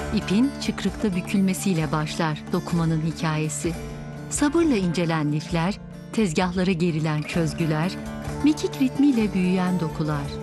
İpin çıkrıkta bükülmesiyle başlar dokumanın hikayesi. Sabırla incelen lifler, tezgahlara gerilen çözgüler, mekik ritmiyle büyüyen dokular.